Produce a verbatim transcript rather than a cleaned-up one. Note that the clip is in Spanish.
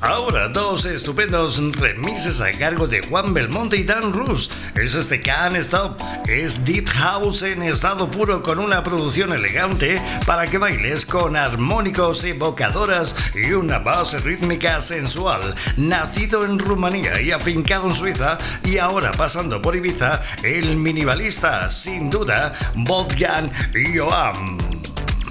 Ahora dos estupendos remixes a cargo de Juan Belmonte y Dan Rus. Es este Can't Stop, es Deep House en estado puro con una producción elegante para que bailes con armónicos evocadoras y una base rítmica sensual. Nacido en Rumanía y afincado en Suiza y ahora pasando por Ibiza, el minimalista sin duda Wolfgang Johann.